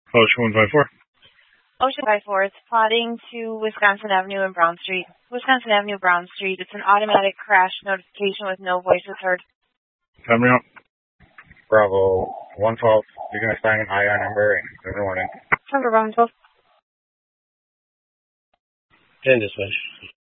Ocean 154. Ocean 54, it's plotting to Wisconsin Avenue and Brown Street. Wisconsin Avenue, Brown Street. It's an automatic crash notification with no voices heard. Coming up. Bravo 112. You can assign an IR number and good morning. Number Brown 12. 10 dispatch.